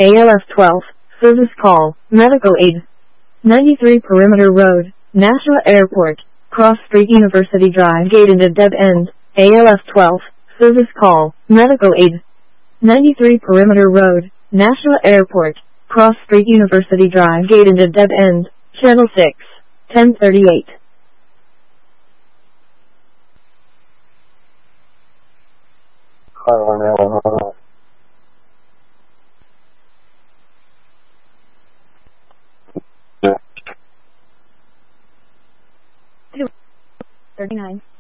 ALF 12, service call, medical aid. 93 Perimeter Road, National Airport, Cross Street University Drive gate into dead end, ALF 12, service call, medical aid. 93 Perimeter Road, National Airport, Cross Street University Drive gate into dead end, channel 6, 1038. $39.